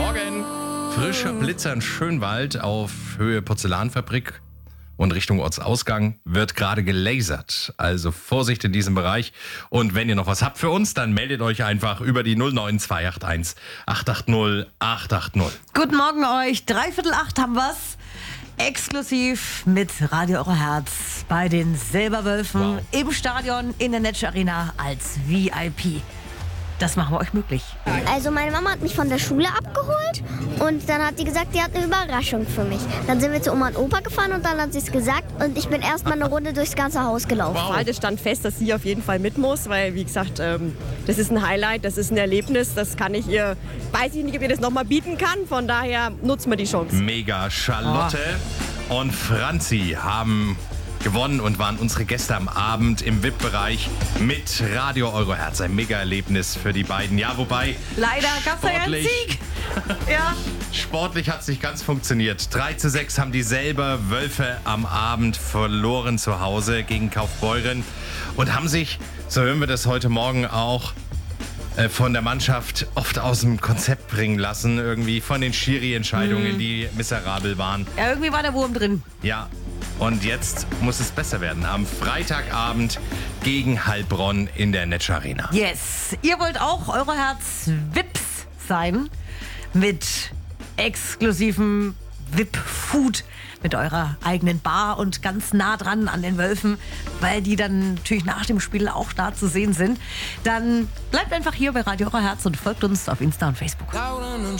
Morgen. Frischer Blitzer in Schönwald auf Höhe Porzellanfabrik und Richtung Ortsausgang wird gerade gelasert. Also Vorsicht in diesem Bereich. Und wenn ihr noch was habt für uns, dann meldet euch einfach über die 09281 880 880. Guten Morgen euch. 7:45 haben wir's. Exklusiv mit Radio Euro Herz bei den Silberwölfen im Stadion in der Netsch Arena als VIP. Das machen wir euch möglich. Also meine Mama hat mich von der Schule abgeholt und dann hat die gesagt, die hat eine Überraschung für mich. Dann sind wir zu Oma und Opa gefahren und dann hat sie es gesagt und ich bin erstmal eine Runde durchs ganze Haus gelaufen. Es stand fest, dass sie auf jeden Fall mit muss, weil wie gesagt, das ist ein Highlight, das ist ein Erlebnis, das kann ich ihr, weiß ich nicht, ob ihr das nochmal bieten kann, von daher nutzen wir die Chance. Mega. Charlotte und Franzi haben gewonnen und waren unsere Gäste am Abend im VIP-Bereich mit Radio Euro Herz. Ein Mega-Erlebnis für die beiden. Ja, wobei... Leider gab es ja einen Sieg. Ja. Sportlich hat es nicht ganz funktioniert. 3:6 haben die selber Wölfe am Abend verloren zu Hause gegen Kaufbeuren und haben sich, so hören wir das heute Morgen auch, von der Mannschaft oft aus dem Konzept bringen lassen. Irgendwie von den Schiri-Entscheidungen, die miserabel waren. Ja, irgendwie war der Wurm drin. Ja. Und jetzt muss es besser werden. Am Freitagabend gegen Heilbronn in der Netsch Arena. Yes. Ihr wollt auch Euro Herz VIPs sein mit exklusivem VIP-Food, mit eurer eigenen Bar und ganz nah dran an den Wölfen, weil die dann natürlich nach dem Spiel auch da zu sehen sind. Dann bleibt einfach hier bei Radio Euro Herz und folgt uns auf Insta und Facebook.